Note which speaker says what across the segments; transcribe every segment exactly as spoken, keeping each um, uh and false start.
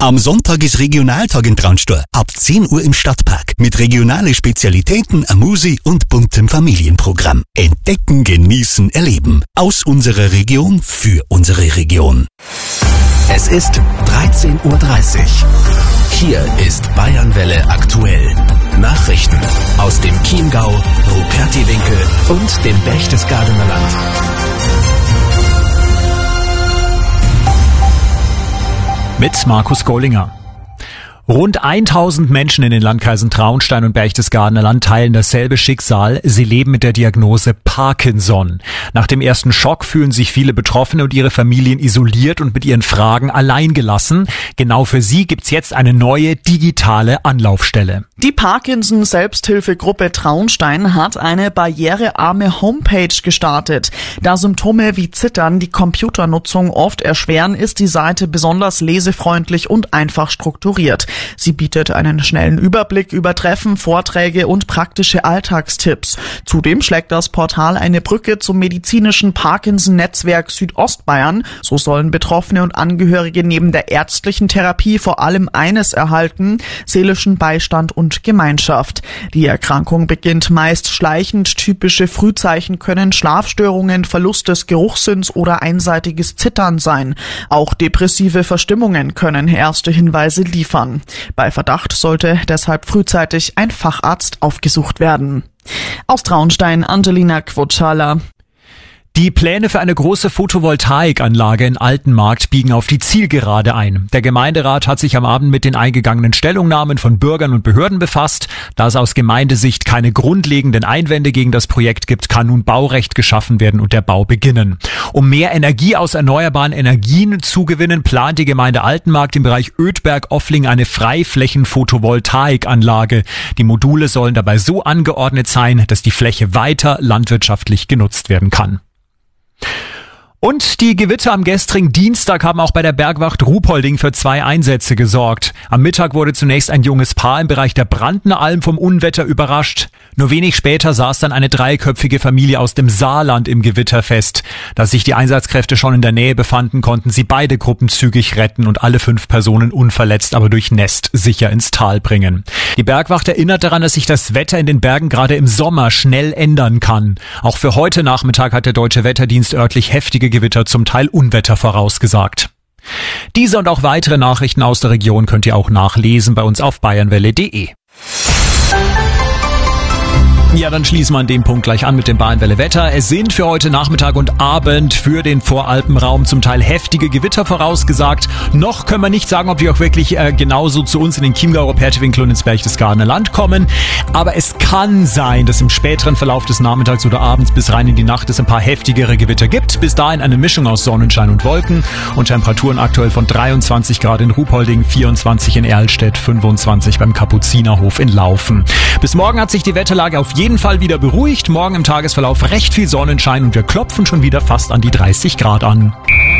Speaker 1: Am Sonntag ist Regionaltag in Traunstein. Ab zehn Uhr im Stadtpark. Mit regionalen Spezialitäten, Amusi und buntem Familienprogramm. Entdecken, genießen, erleben. Aus unserer Region für unsere Region.
Speaker 2: Es ist dreizehn Uhr dreißig. Hier ist Bayernwelle aktuell. Nachrichten aus dem Chiemgau, Rupertiwinkel und dem Berchtesgadener Land.
Speaker 3: Mit Markus Gollinger. Rund tausend Menschen in den Landkreisen Traunstein und Berchtesgadener Land teilen dasselbe Schicksal. Sie leben mit der Diagnose Parkinson. Nach dem ersten Schock fühlen sich viele Betroffene und ihre Familien isoliert und mit ihren Fragen alleingelassen. Genau für sie gibt's jetzt eine neue digitale Anlaufstelle.
Speaker 4: Die Parkinson-Selbsthilfegruppe Traunstein hat eine barrierearme Homepage gestartet. Da Symptome wie Zittern die Computernutzung oft erschweren, ist die Seite besonders lesefreundlich und einfach strukturiert. Sie bietet einen schnellen Überblick über Treffen, Vorträge und praktische Alltagstipps. Zudem schlägt das Portal eine Brücke zum medizinischen Parkinson-Netzwerk Südostbayern. So sollen Betroffene und Angehörige neben der ärztlichen Therapie vor allem eines erhalten: seelischen Beistand und Gemeinschaft. Die Erkrankung beginnt meist schleichend. Typische Frühzeichen können Schlafstörungen, Verlust des Geruchssinns oder einseitiges Zittern sein. Auch depressive Verstimmungen können erste Hinweise liefern. Bei Verdacht sollte deshalb frühzeitig ein Facharzt aufgesucht werden. Aus Traunstein, Angelina Quotschala.
Speaker 3: Die Pläne für eine große Photovoltaikanlage in Altenmarkt biegen auf die Zielgerade ein. Der Gemeinderat hat sich am Abend mit den eingegangenen Stellungnahmen von Bürgern und Behörden befasst. Da es aus Gemeindesicht keine grundlegenden Einwände gegen das Projekt gibt, kann nun Baurecht geschaffen werden und der Bau beginnen. Um mehr Energie aus erneuerbaren Energien zu gewinnen, plant die Gemeinde Altenmarkt im Bereich Ödberg-Offling eine Freiflächen-Photovoltaikanlage. Die Module sollen dabei so angeordnet sein, dass die Fläche weiter landwirtschaftlich genutzt werden kann. Und die Gewitter am gestrigen Dienstag haben auch bei der Bergwacht Ruhpolding für zwei Einsätze gesorgt. Am Mittag wurde zunächst ein junges Paar im Bereich der Brandner Alm vom Unwetter überrascht. Nur wenig später saß dann eine dreiköpfige Familie aus dem Saarland im Gewitter fest. Da sich die Einsatzkräfte schon in der Nähe befanden, konnten sie beide Gruppen zügig retten und alle fünf Personen unverletzt, aber durchnässt sicher ins Tal bringen. Die Bergwacht erinnert daran, dass sich das Wetter in den Bergen gerade im Sommer schnell ändern kann. Auch für heute Nachmittag hat der Deutsche Wetterdienst örtlich heftige Gewitter, zum Teil Unwetter vorausgesagt. Diese und auch weitere Nachrichten aus der Region könnt ihr auch nachlesen bei uns auf bayernwelle punkt de. Ja, dann schließen wir an dem Punkt gleich an mit dem Bayernwelle Wetter. Es sind für heute Nachmittag und Abend für den Voralpenraum zum Teil heftige Gewitter vorausgesagt. Noch können wir nicht sagen, ob die auch wirklich äh, genauso zu uns in den Chiemgau, Rupertiwinkel und ins Berchtesgadener Land kommen. Aber es kann sein, dass im späteren Verlauf des Nachmittags oder abends bis rein in die Nacht es ein paar heftigere Gewitter gibt. Bis dahin eine Mischung aus Sonnenschein und Wolken und Temperaturen aktuell von dreiundzwanzig Grad in Ruhpolding, vierundzwanzig in Erlstedt, fünfundzwanzig beim Kapuzinerhof in Laufen. Bis morgen hat sich die Wetterlage auf jeden Fall wieder beruhigt. Morgen im Tagesverlauf recht viel Sonnenschein und wir klopfen schon wieder fast an die dreißig Grad an.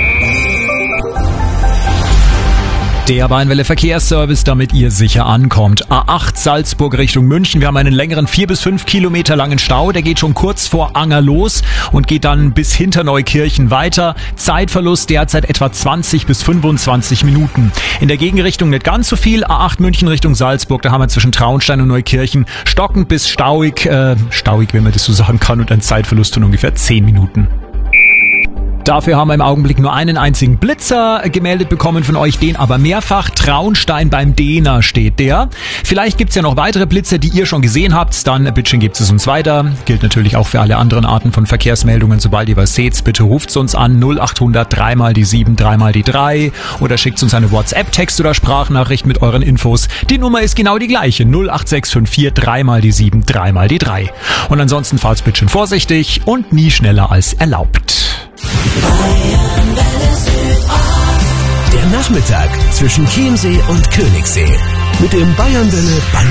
Speaker 3: Der Bayernwelle Verkehrsservice, damit ihr sicher ankommt. A acht Salzburg Richtung München. Wir haben einen längeren vier bis fünf Kilometer langen Stau. Der geht schon kurz vor Anger los und geht dann bis hinter Neukirchen weiter. Zeitverlust derzeit etwa zwanzig bis fünfundzwanzig Minuten. In der Gegenrichtung nicht ganz so viel. A acht München Richtung Salzburg. Da haben wir zwischen Traunstein und Neukirchen stockend bis stauig, äh, stauig, wenn man das so sagen kann, und ein Zeitverlust von ungefähr zehn Minuten. Dafür haben wir im Augenblick nur einen einzigen Blitzer gemeldet bekommen von euch, den aber mehrfach. Traunstein beim Dehner steht der. Vielleicht gibt's ja noch weitere Blitzer, die ihr schon gesehen habt. Dann bitte gebt es uns weiter. Gilt natürlich auch für alle anderen Arten von Verkehrsmeldungen. Sobald ihr was seht, bitte ruft uns an null achthundert dreimal die sieben, dreimal die drei oder schickt uns eine WhatsApp-Text- oder Sprachnachricht mit euren Infos. Die Nummer ist genau die gleiche. null acht sechs fünf vier, dreimal die sieben, dreimal die drei. Und ansonsten fahrt's bitte vorsichtig und nie schneller als erlaubt.
Speaker 2: Der Nachmittag zwischen Chiemsee und Königssee mit dem Bayernwelle